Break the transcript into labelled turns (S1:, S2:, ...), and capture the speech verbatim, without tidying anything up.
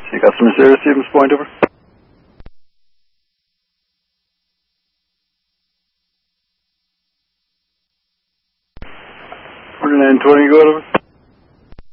S1: See customer service, Stevens Point, over. forty-nine twenty, go over.